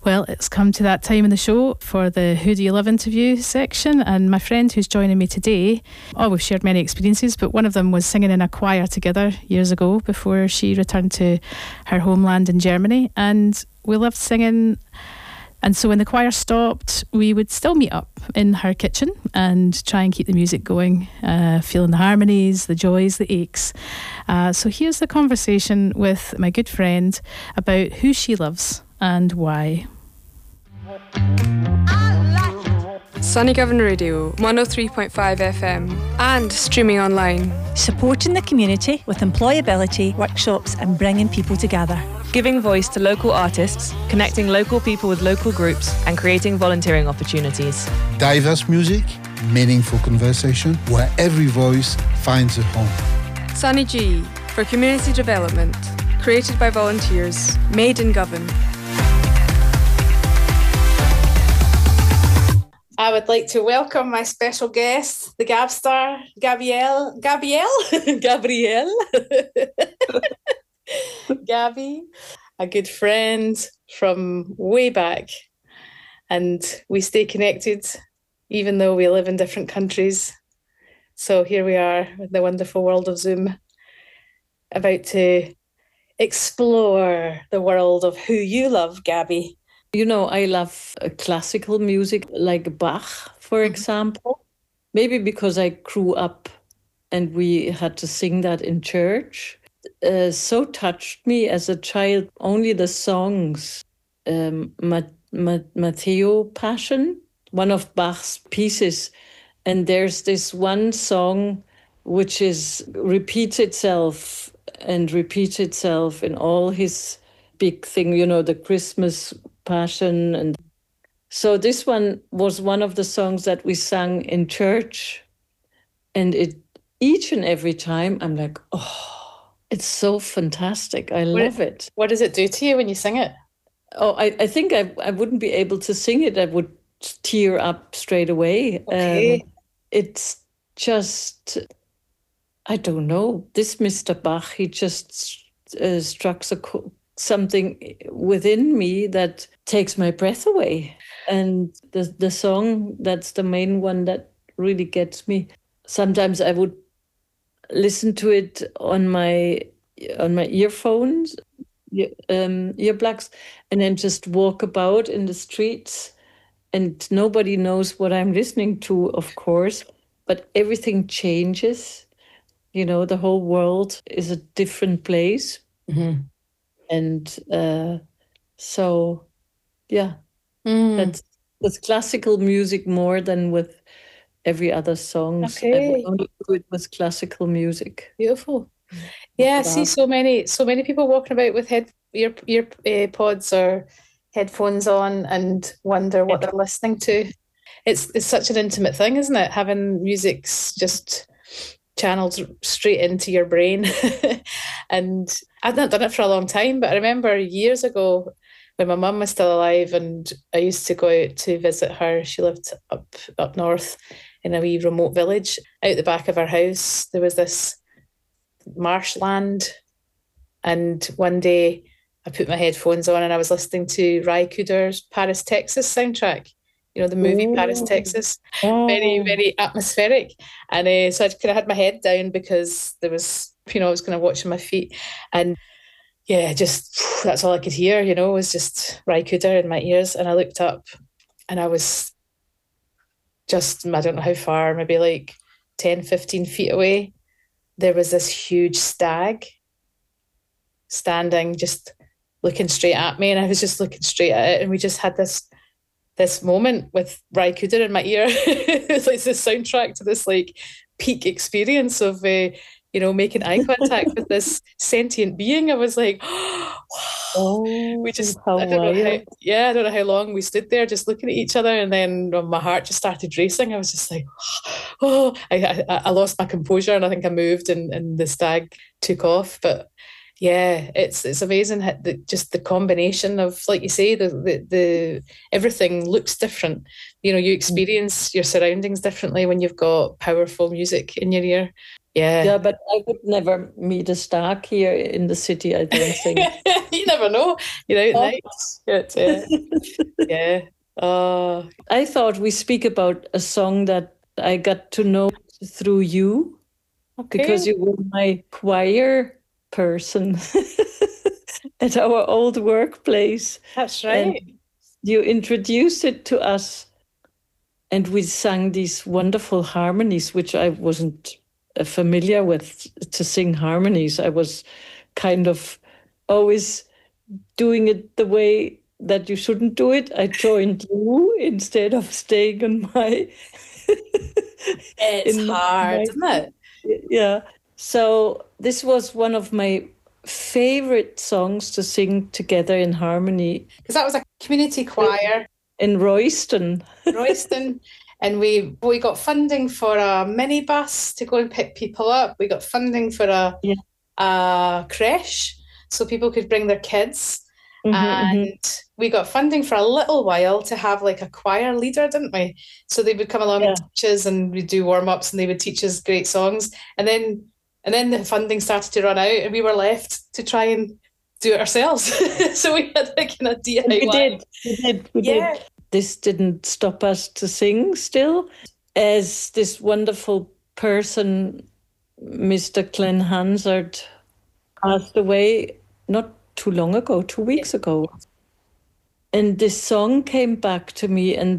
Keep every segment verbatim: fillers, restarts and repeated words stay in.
Well, it's come to that time in the show for the Who Do You Love interview section, and my friend who's joining me today, oh, we've shared many experiences, but one of them was singing in a choir together years ago before she returned to her homeland in Germany, and we loved singing. And so when the choir stopped, we would still meet up in her kitchen and try and keep the music going, uh, feeling the harmonies, the joys, the aches. Uh, so here's the conversation with my good friend about who she loves and why. Sunny Govan Radio, one oh three point five F M, and streaming online. Supporting the community with employability, workshops and bringing people together. Giving voice to local artists, connecting local people with local groups and creating volunteering opportunities. Diverse music, meaningful conversation, where every voice finds a home. Sunny G, for community development. Created by volunteers, made in Govan. I would like to welcome my special guest, the Gab star, Gabrielle. Gabrielle? Gabrielle? Gabby, a good friend from way back. And we stay connected, even though we live in different countries. So here we are in the wonderful world of Zoom, about to explore the world of who you love, Gabby. You know, I love uh, classical music like Bach, for mm-hmm. example. Maybe because I grew up and we had to sing that in church. Uh, so touched me as a child, only the songs. Um, Ma- Ma- Matteo Passion, one of Bach's pieces. And there's this one song which is repeats itself and repeats itself in all his big thing, you know, the Christmas Passion. And so this one was one of the songs that we sang in church, and it each and every time I'm like, oh, it's so fantastic. I what, love it. What does it do to you when you sing it? Oh, I, I think I, I wouldn't be able to sing it. I would tear up straight away. Okay. Um, it's just, I don't know, this Mister Bach, he just uh, struck a co- something within me that takes my breath away. And the the song, that's the main one that really gets me. Sometimes I would listen to it on my on my earphones, um, earplugs, and then just walk about in the streets. And nobody knows what I'm listening to, of course, but everything changes. You know, the whole world is a different place. Mm-hmm. And uh, so, yeah, mm. that's, that's classical music more than with every other song. Okay. I would only do it with classical music. Beautiful. Yeah, I see so many, so many people walking about with head ear ear uh, pods or headphones on and wonder what they're listening to. It's it's such an intimate thing, isn't it? Having music's just channeled straight into your brain. And I've not done it for a long time, but I remember years ago when my mum was still alive and I used to go out to visit her. She lived up up north in a wee remote village. Out the back of her house there was this marshland, and one day I put my headphones on and I was listening to Ry Cooder's Paris, Texas soundtrack. You know, the movie Ooh. Paris, Texas. Oh. Very, very atmospheric. And uh, so I kind of had my head down because there was, you know, I was kind of watching my feet. And yeah, just that's all I could hear, you know, was just Ry Cooder in my ears. And I looked up and I was just, I don't know how far, maybe like ten, fifteen feet away. There was this huge stag standing, just looking straight at me. And I was just looking straight at it. And we just had this this moment with Ry Cooder in my ear. It's like the soundtrack to this like peak experience of, uh, you know, making eye contact with this sentient being. I was like, wow. Oh, we just, I don't know how, yeah, I don't know how long we stood there just looking at each other. And then when my heart just started racing, I was just like, oh, I, I, I lost my composure and I think I moved and, and the stag took off. But yeah, it's it's amazing how the, just the combination of, like you say, the, the the everything looks different. You know, you experience your surroundings differently when you've got powerful music in your ear. Yeah. Yeah, but I would never meet a Stark here in the city, I don't think. You never know. You're out at night. Yeah. Yeah. Uh, I thought we speak about a song that I got to know through you, okay. Because you were my choir person at our old workplace. That's right. And you introduced it to us, and we sang these wonderful harmonies, which I wasn't familiar with, to sing harmonies. I was kind of always doing it the way that you shouldn't do it. I joined you instead of staying in my... It's hard, my, isn't it? Yeah. So this was one of my favorite songs to sing together in harmony. Because that was a community choir. In Royston. Royston. And we we got funding for a minibus to go and pick people up. We got funding for a, yeah. a creche so people could bring their kids. Mm-hmm, and mm-hmm. we got funding for a little while to have like a choir leader, didn't we? So they would come along yeah. and teach us, and we'd do warm-ups, and they would teach us great songs. And then and then the funding started to run out, and we were left to try and do it ourselves. So we had like an D I Y. We did. We did. We yeah. did. This didn't stop us to sing still. As this wonderful person, Mister Glenn Hansard, passed away not too long ago, two weeks yeah. ago. And this song came back to me, and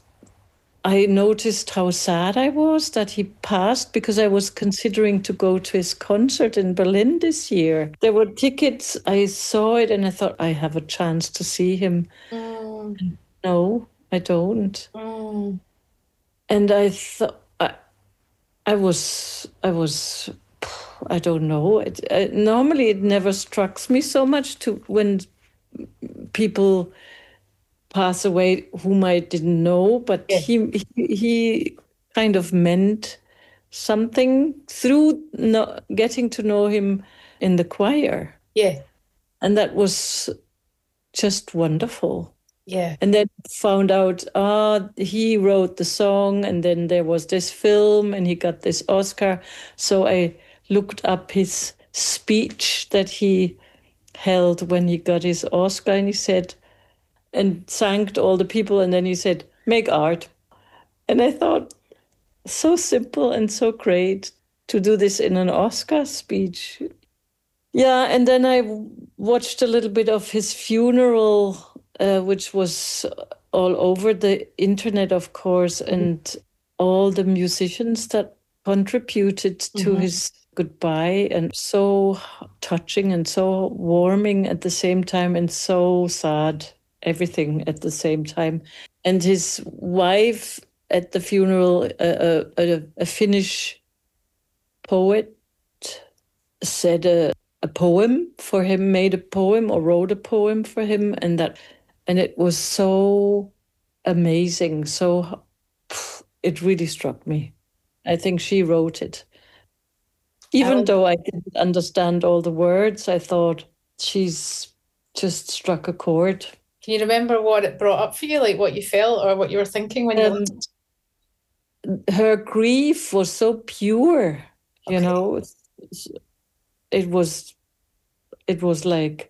I noticed how sad I was that he passed, because I was considering to go to his concert in Berlin this year. There were tickets. I saw it and I thought, I have a chance to see him. Mm. No, I don't. Mm. And I thought, I, I was, I was, I don't know. It, uh, normally it never strikes me so much to when people pass away whom I didn't know, but yeah. he, he he kind of meant something through no, getting to know him in the choir. Yeah. And that was just wonderful. Yeah. And then found out, ah, oh, he wrote the song, and then there was this film, and he got this Oscar. So I looked up his speech that he held when he got his Oscar, and he said, and thanked all the people, and then he said, make art. And I thought, so simple and so great to do this in an Oscar speech. Yeah, and then I watched a little bit of his funeral, uh, which was all over the internet, of course, and all the musicians that contributed to mm-hmm. his goodbye, and so touching and so warming at the same time, and so sad, everything at the same time. And his wife at the funeral, a, a, a Finnish poet, said a, a poem for him, made a poem or wrote a poem for him, and that, and it was so amazing. So it really struck me. I think she wrote it. Even um, though I didn't understand all the words, I thought she's just struck a chord. Can you remember what it brought up for you, like what you felt or what you were thinking when you um, listened? Her grief was so pure, you okay. know. It was, it was like,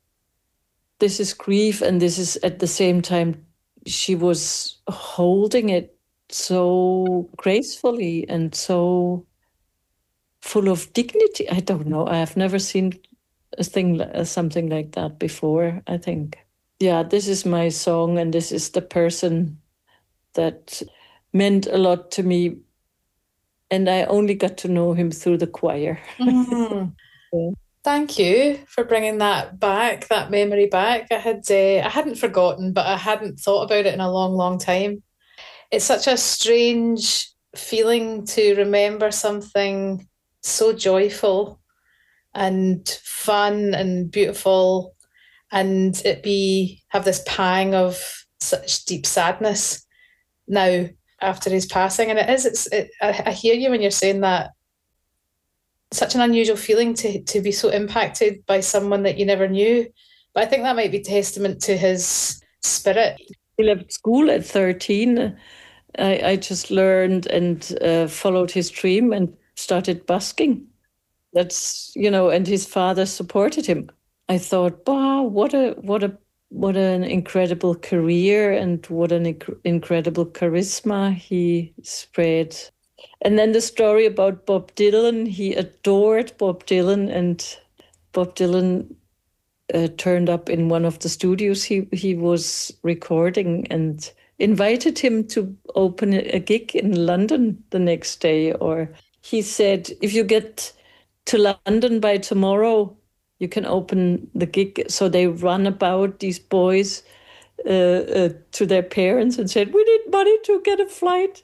this is grief, and this is at the same time, she was holding it so gracefully and so full of dignity. I don't know. I have never seen a thing, something like that before, I think. Yeah, this is my song, and this is the person that meant a lot to me. And I only got to know him through the choir. Mm. Yeah. Thank you for bringing that back, that memory back. I had, uh, I hadn't forgotten, but I hadn't thought about it in a long, long time. It's such a strange feeling to remember something so joyful and fun and beautiful, and it be have this pang of such deep sadness now after his passing. And it is, it's, it, I, I hear you when you're saying that. Such an unusual feeling to to be so impacted by someone that you never knew. But I think that might be testament to his spirit. He left school at thirteen. I, I just learned and uh, followed his dream and started busking. That's, you know, and his father supported him. I thought, wow, what a what a what an incredible career and what an inc- incredible charisma he spread. And then the story about Bob Dylan, he adored Bob Dylan, and Bob Dylan uh, turned up in one of the studios he, he was recording and invited him to open a gig in London the next day. Or he said, if you get to London by tomorrow, you can open the gig. So they run about, these boys, uh, uh, to their parents and said, we need money to get a flight.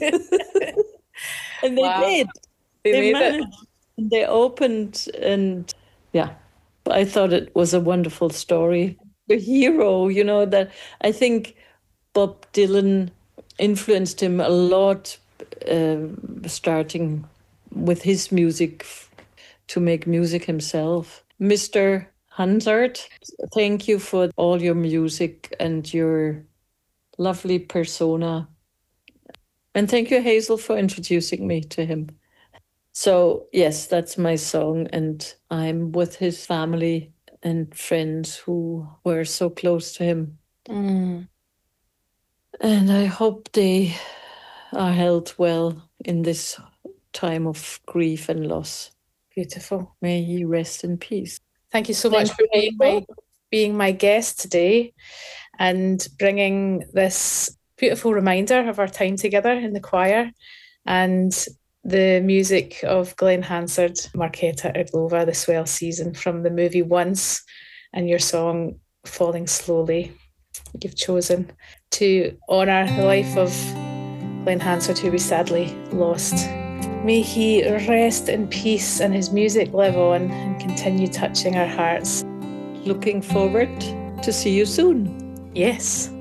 And they wow. did. They, they made it. And they opened, and yeah, I thought it was a wonderful story. The hero, you know, that I think Bob Dylan influenced him a lot, uh, starting with his music to make music himself. Mister Hansard, thank you for all your music and your lovely persona. And thank you, Hazel, for introducing me to him. So, yes, that's my song. And I'm with his family and friends who were so close to him. Mm. And I hope they are held well in this time of grief and loss. Beautiful. May he rest in peace. Thank you so Thank much for you. being my, being my guest today and bringing this beautiful reminder of our time together in the choir and the music of Glen Hansard, Markéta Irglova, The Swell Season from the movie Once, and your song Falling Slowly. You've chosen to honour the life of Glen Hansard, who we sadly lost. May he rest in peace and his music live on and continue touching our hearts. Looking forward to see you soon. Yes.